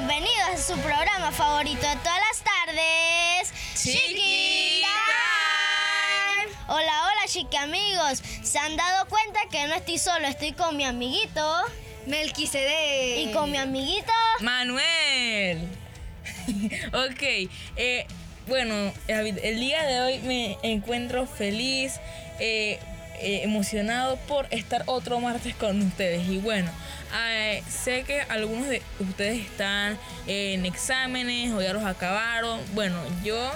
bienvenidos a su programa favorito de todas las tardes, Chiqui Time. Hola, hola, chiqui amigos. ¿Se han dado cuenta que no estoy solo? Estoy con mi amiguito Melquisedec y con mi amiguito Manuel. Ok, bueno, el día de hoy me encuentro feliz, emocionado por estar otro martes con ustedes. Y bueno, sé que algunos de ustedes están en exámenes o ya los acabaron. Bueno, yo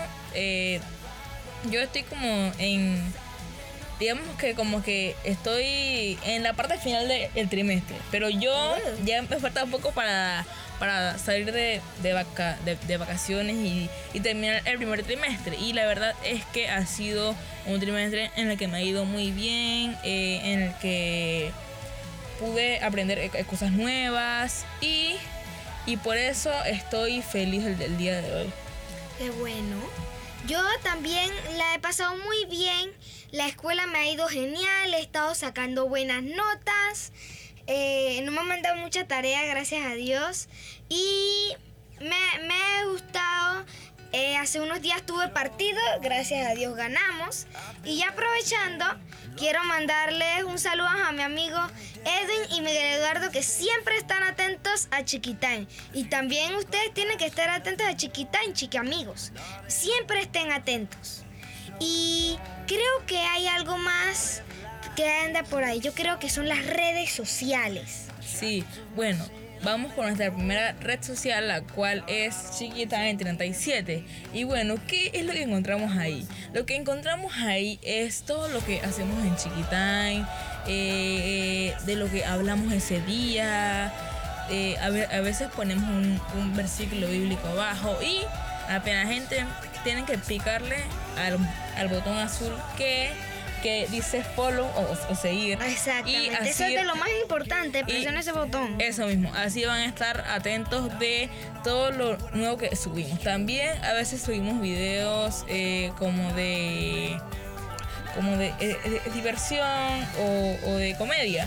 estoy como digamos que como que estoy en la parte final del trimestre, pero yo ya me falta un poco para salir de vacaciones y terminar el primer trimestre. Y la verdad es que ha sido un trimestre en el que me ha ido muy bien, en el que pude aprender cosas nuevas y por eso estoy feliz el día de hoy. Qué bueno. Yo también la he pasado muy bien. La escuela me ha ido genial. He estado sacando buenas notas. No me han mandado mucha tarea, gracias a Dios. Y me ha gustado. Hace unos días tuve partido, gracias a Dios ganamos. Y ya aprovechando, quiero mandarles un saludo a mi amigo Edwin y Miguel Eduardo, que siempre están atentos a Chiqui Time. Y también ustedes tienen que estar atentos a Chiqui Time, chiqui amigos. Siempre estén atentos. Y creo que hay algo más que anda por ahí. Yo creo que son las redes sociales. Sí, bueno, vamos con nuestra primera red social, la cual es Chiqui Time 37. Y bueno, ¿qué es lo que encontramos ahí? Lo que encontramos ahí es todo lo que hacemos en Chiqui Time, de lo que hablamos ese día. A veces ponemos un versículo bíblico abajo y apenas gente tienen que picarle al botón azul que dice follow o seguir. Exactamente, y así, eso es de lo más importante, presiona ese botón. Eso mismo, así van a estar atentos de todo lo nuevo que subimos. También a veces subimos videos como de diversión o de comedia.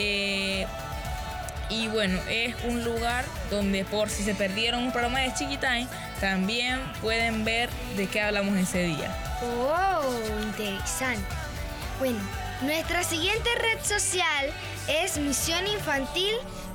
Y bueno, es un lugar donde por si se perdieron un programa de Chiqui Time, también pueden ver de qué hablamos ese día. Oh, interesante. Bueno, nuestra siguiente red social es Misión Infantil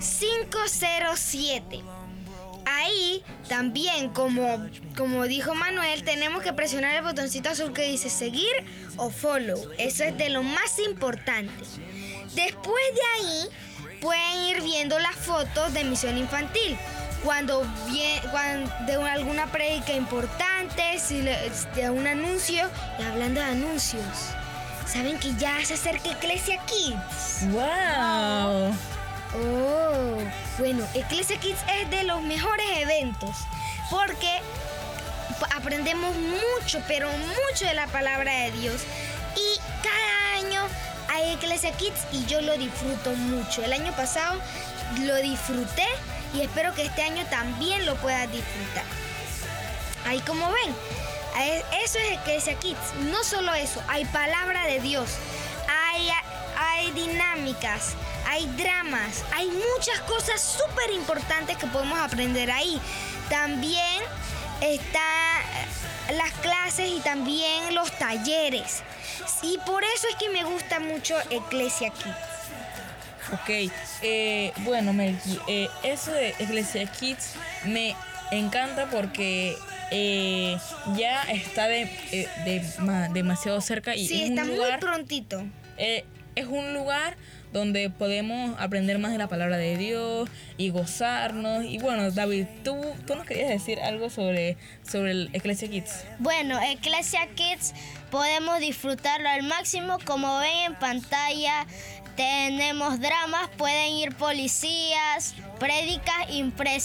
507. Ahí también, como dijo Manuel, tenemos que presionar el botoncito azul que dice seguir o follow. Eso es de lo más importante. Después de ahí pueden ir viendo las fotos de Misión Infantil. Cuando de alguna prédica importante, de un anuncio. Y hablando de anuncios, ¿saben que ya se acerca Ecclesia Kids? ¡Wow! Oh, bueno, Ecclesia Kids es de los mejores eventos porque aprendemos mucho, pero mucho de la palabra de Dios. Y cada año hay Ecclesia Kids y yo lo disfruto mucho. El año pasado lo disfruté y espero que este año también lo puedas disfrutar. Ahí como ven, eso es Ecclesia Kids. No solo eso, hay palabra de Dios, hay dinámicas, hay dramas, hay muchas cosas súper importantes que podemos aprender ahí. También están las clases y también los talleres. Y por eso es que me gusta mucho Ecclesia Kids. Ok, bueno, Melqui, eso de Ecclesia Kids me encanta porque ya está demasiado cerca y sí, es está un lugar, muy prontito. Es un lugar donde podemos aprender más de la palabra de Dios y gozarnos. Y bueno, David, ¿tú nos querías decir algo sobre el Ecclesia Kids? Bueno, Ecclesia Kids podemos disfrutarlo al máximo. Como ven en pantalla, tenemos dramas, pueden ir policías, prédicas